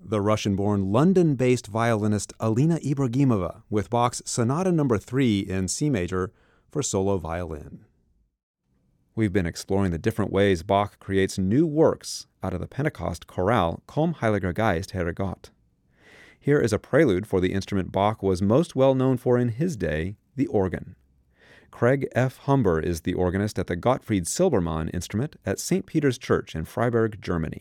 the Russian-born London-based violinist Alina Ibragimova with Bach's Sonata No. 3 in C major for solo violin. We've been exploring the different ways Bach creates new works out of the Pentecost chorale Komm, Heiliger Geist, Heere Gott. Here is a prelude for the instrument Bach was most well known for in his day, the organ. Craig F. Humber is the organist at the Gottfried Silbermann instrument at St. Peter's Church in Freiburg, Germany.